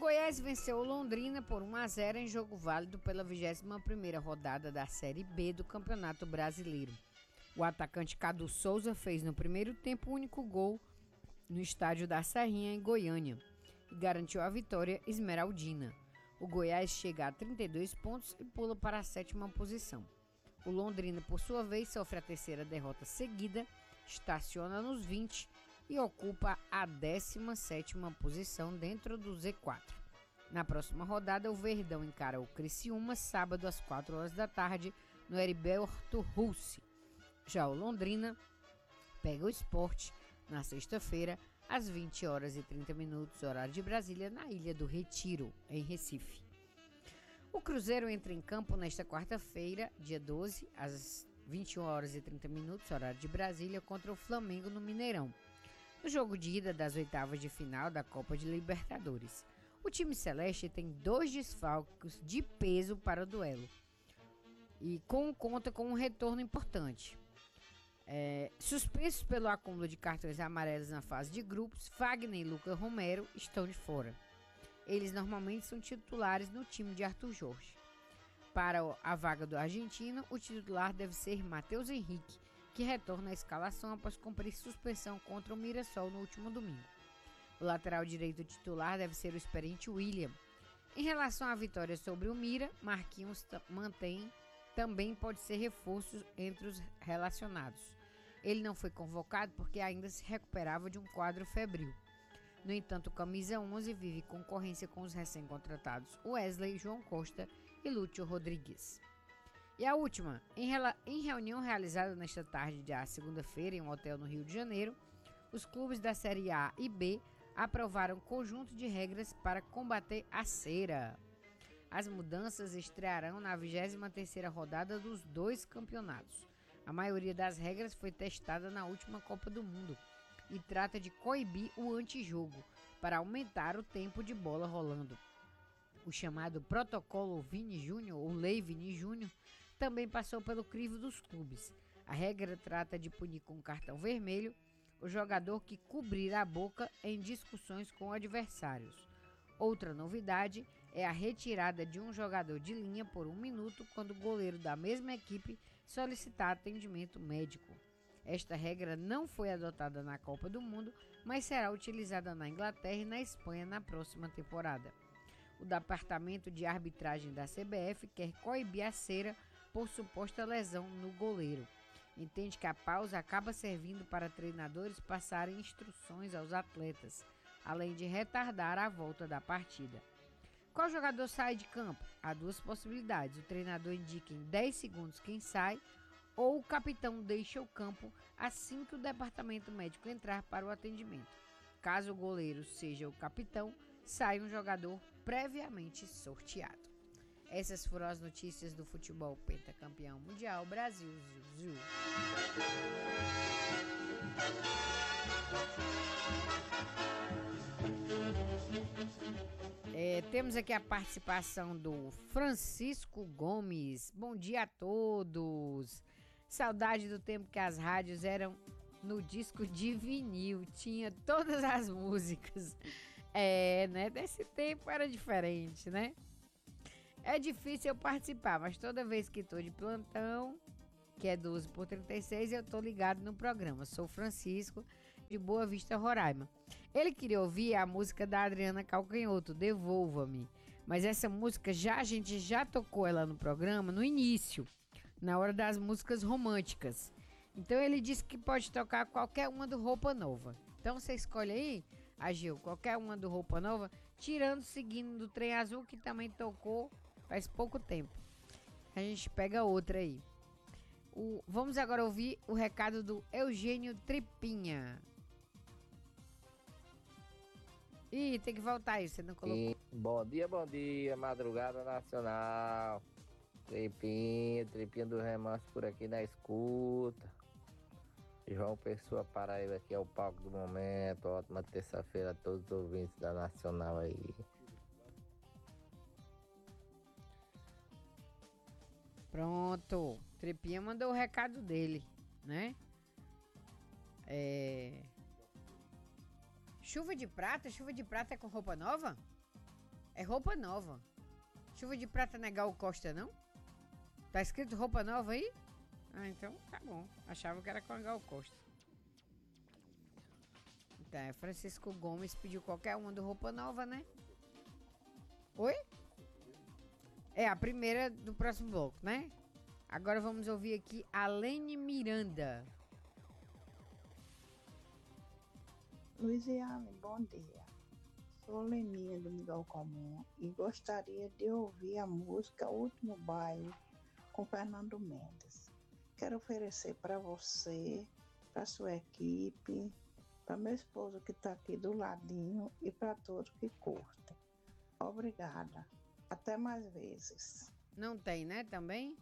Goiás venceu o Londrina por 1-0 em jogo válido pela 21ª rodada da Série B do Campeonato Brasileiro. O atacante Cadu Souza fez no primeiro tempo o único gol no estádio da Serrinha, em Goiânia, e garantiu a vitória esmeraldina. O Goiás chega a 32 pontos e pula para a 7ª posição. O Londrina, por sua vez, sofre a terceira derrota seguida, estaciona nos 20 e ocupa a 17ª posição dentro do Z4. Na próxima rodada, o Verdão encara o Criciúma, sábado às 4 horas da tarde, no Heriberto Russi. Já o Londrina pega o Sport na sexta-feira, às 20 horas e 30 minutos, horário de Brasília, na Ilha do Retiro, em Recife. O Cruzeiro entra em campo nesta quarta-feira, dia 12, às 21 horas e 30 minutos, horário de Brasília, contra o Flamengo no Mineirão, no jogo de ida das oitavas de final da Copa de Libertadores. O time celeste tem 2 desfalques de peso para o duelo e conta com um retorno importante. Suspensos pelo acúmulo de cartões amarelos na fase de grupos, Fagner e Lucas Romero estão de fora. Eles normalmente são titulares no time de Arthur Jorge. Para a vaga do argentino, o titular deve ser Matheus Henrique, que retorna à escalação após cumprir suspensão contra o Mirassol no último domingo. O lateral direito titular deve ser o experiente William. Em relação à vitória sobre o Mira, Marquinhos também pode ser reforço entre os relacionados. Ele não foi convocado porque ainda se recuperava de um quadro febril. No entanto, o camisa 11 vive concorrência com os recém-contratados Wesley, João Costa e Lúcio Rodrigues. E a última, em reunião realizada nesta tarde de segunda-feira em um hotel no Rio de Janeiro, os clubes da Série A e B aprovaram um conjunto de regras para combater a cera. As mudanças estrearão na 23ª rodada dos 2 campeonatos. A maioria das regras foi testada na última Copa do Mundo e trata de coibir o antijogo para aumentar o tempo de bola rolando. O chamado Protocolo Vini Júnior, ou Lei Vini Júnior, também passou pelo crivo dos clubes. A regra trata de punir com cartão vermelho o jogador que cobrir a boca em discussões com adversários. Outra novidade é a retirada de um jogador de linha por 1 minuto quando o goleiro da mesma equipe solicitar atendimento médico. Esta regra não foi adotada na Copa do Mundo, mas será utilizada na Inglaterra e na Espanha na próxima temporada. O Departamento de Arbitragem da CBF quer coibir a cera por suposta lesão no goleiro. Entende que a pausa acaba servindo para treinadores passarem instruções aos atletas, além de retardar a volta da partida. Qual jogador sai de campo? Há 2 possibilidades. O treinador indica em 10 segundos quem sai, ou o capitão deixa o campo assim que o departamento médico entrar para o atendimento. Caso o goleiro seja o capitão, sai um jogador previamente sorteado. Essas foram as notícias do futebol pentacampeão mundial Brasil. Temos aqui a participação do Francisco Gomes. Bom dia a todos. Saudade do tempo que as rádios eram no disco de vinil, tinha todas as músicas. Né? Desse tempo era diferente, né? É difícil eu participar, mas toda vez que estou de plantão, que é 12/36, eu estou ligado no programa. Sou Francisco, de Boa Vista, Roraima. Ele queria ouvir a música da Adriana Calcanhoto, Devolva-me. Mas essa música a gente já tocou ela no programa no início, na hora das músicas românticas. Então ele disse que pode tocar qualquer uma do Roupa Nova. Então você escolhe aí, Agil, qualquer uma do Roupa Nova, tirando, seguindo do Trem Azul, que também tocou faz pouco tempo. A gente pega outra aí. Vamos agora ouvir o recado do Eugênio Tripinha. Ih, tem que voltar aí, você não colocou. Bom dia, madrugada nacional. Tripinha do Remanso por aqui na escuta. João Pessoa, Paraíba, aqui é o palco do momento. Ótima terça-feira a todos os ouvintes da Nacional aí. Pronto, Tripinha mandou o recado dele, né? Chuva de prata é com roupa nova? É roupa nova. Chuva de prata não é Gal Costa, não? Tá escrito roupa nova aí? Ah, então tá bom. Achava que era com a Gal Costa. Tá, Francisco Gomes pediu qualquer uma do roupa nova, né? Oi? É a primeira do próximo bloco, né? Agora vamos ouvir aqui a Lene Miranda. Luiziane, bom dia. Sou Leninha do Miguel Comum e gostaria de ouvir a música Último Baile com Fernando Mendes. Quero oferecer para você, para sua equipe, para meu esposo que está aqui do ladinho e para todos que curtem. Obrigada. Até mais vezes. Não tem, né? Também?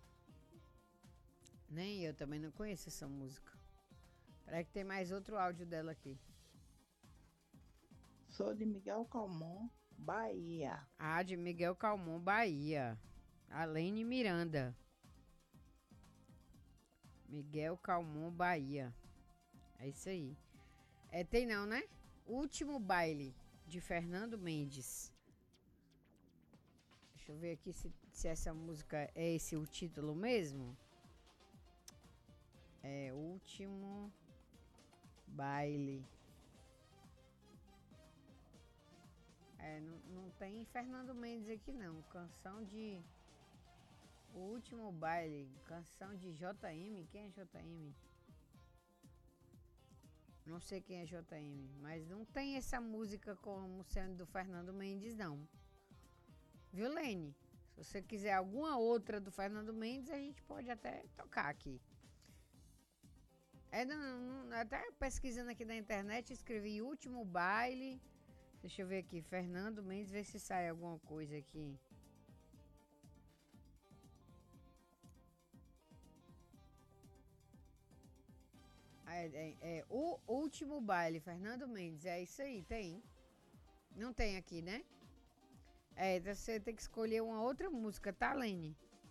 Nem eu também não conheço essa música. Peraí que tem mais outro áudio dela aqui. Sou de Miguel Comum, Bahia. Ah, de Miguel Calmon, Bahia. Alene Miranda. Miguel Calmon, Bahia. É isso aí. É, tem não, né? Último Baile, de Fernando Mendes. Deixa eu ver aqui se essa música é esse o título mesmo. É Último Baile. É, não tem Fernando Mendes aqui não. Canção de O Último Baile. Canção de JM. Quem é JM? Não sei quem é JM. Mas não tem essa música como sendo do Fernando Mendes, não. Viu, Lene? Se você quiser alguma outra do Fernando Mendes, a gente pode até tocar aqui. Até pesquisando aqui na internet, escrevi Último Baile. Deixa eu ver aqui, Fernando Mendes, ver se sai alguma coisa aqui. O Último Baile, Fernando Mendes, é isso aí, tem? Não tem aqui, né? Você tem que escolher uma outra música, tá, Lene?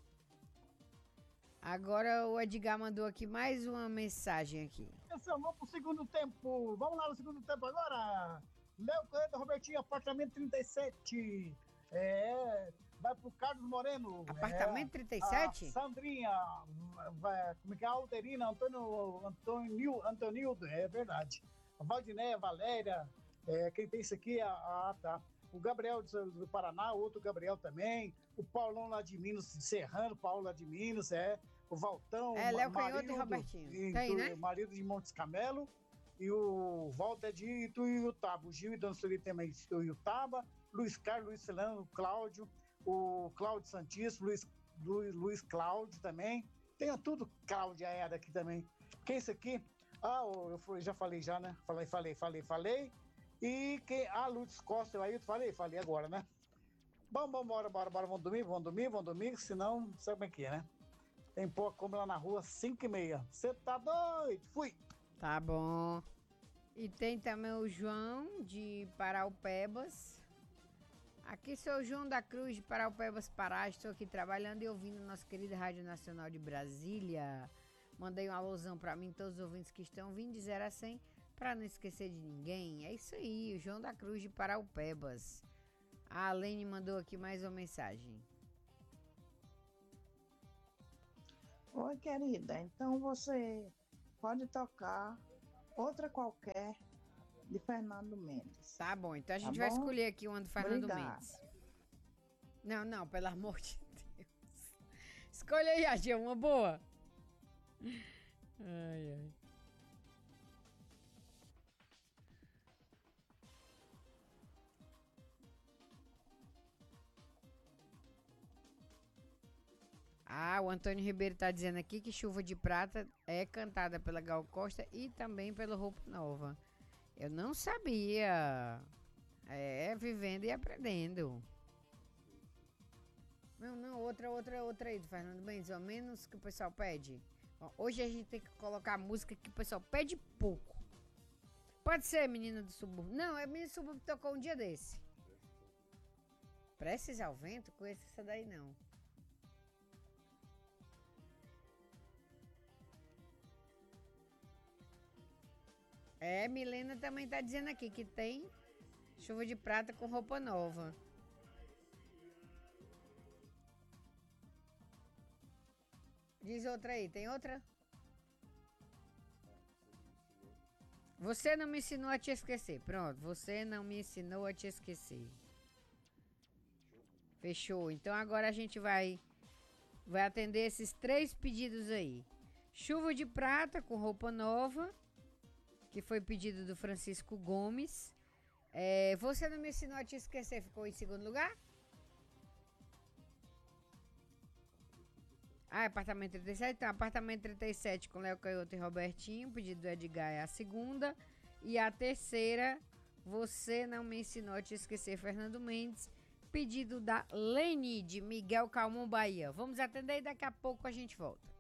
Agora o Edgar mandou aqui mais uma mensagem aqui. Atenção, vamos pro segundo tempo. Vamos lá no segundo tempo agora. Léo Correia, Robertinho, apartamento 37. Vai pro Carlos Moreno. Apartamento 37? A Sandrinha, como é que é? A Alterina, Antonildo, é verdade. A Valdinéia, a Valéria, quem tem isso aqui? Tá. O Gabriel do Paraná, outro Gabriel também. O Paulão lá de Minas, de Serrano, Paulo lá de Minas, O Valtão, Léo Canhoto e Robertinho. Tem, né? Marido de Montes Camelo. E o Walter de Ituiutaba. O Gil e Dona Sueli também de Ituiutaba. Luiz Carlos, Luiz Celano, Cláudio. O Cláudio Santíssimo, Luiz Cláudio também. Tem tudo Cláudia era aqui também. Quem é esse aqui? Eu já falei já, né? Falei. E quem? Lutz Costa, aí eu falei agora, né? Bora. Vamos dormir, senão sabe como é que é, né? Tem pouco como lá na rua, 5h30. Você tá doido? Fui! Tá bom. E tem também o João de Paraupebas. Aqui sou o João da Cruz de Paraupebas, Pará. Estou aqui trabalhando e ouvindo nossa querida Rádio Nacional de Brasília. Mandei um alusão para mim, todos os ouvintes que estão vindo de 0 a 100, para não esquecer de ninguém. É isso aí, o João da Cruz de Paraupebas. A Alene mandou aqui mais uma mensagem. Oi, querida. Então você pode tocar outra qualquer de Fernando Mendes. Tá bom, então a gente vai escolher aqui uma do Fernando Mendes. Não, pelo amor de Deus. Escolha aí, Agia, uma boa. Ai. O Antônio Ribeiro tá dizendo aqui que Chuva de Prata é cantada pela Gal Costa e também pela Roupa Nova. Eu não sabia. Vivendo e aprendendo. Não, outra aí do Fernando Mendes, ao menos que o pessoal pede. Bom, hoje a gente tem que colocar música que o pessoal pede pouco. Pode ser Menina do Subúrbio. Não, Menina do Subúrbio tocou um dia desse. Preces ao Vento? Conheço essa daí não. Milena também tá dizendo aqui que tem Chuva de Prata com Roupa Nova. Diz outra aí, tem outra? Você não me ensinou a te esquecer. Pronto, você não me ensinou a te esquecer. Fechou. Então agora a gente vai atender esses 3 pedidos aí. Chuva de prata com roupa nova, que foi pedido do Francisco Gomes. Você não me ensinou a te esquecer, ficou em segundo lugar? Apartamento 37. Então, apartamento 37 com Léo Canhoto e Robertinho. Pedido do Edgar é a segunda. E a terceira, você não me ensinou a te esquecer, Fernando Mendes. Pedido da Leni de Miguel Calmon, Bahia. Vamos atender e daqui a pouco a gente volta.